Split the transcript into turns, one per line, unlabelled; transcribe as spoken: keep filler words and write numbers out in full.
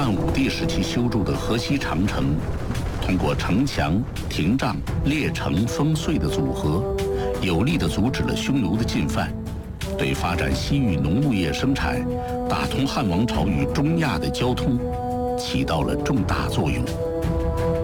汉武帝时期修筑的河西长城，通过城墙、亭障、列城、烽燧的组合，有力地阻止了匈奴的进犯，对发展西域农牧业生产、打通汉王朝与中亚的交通起到了重大作用。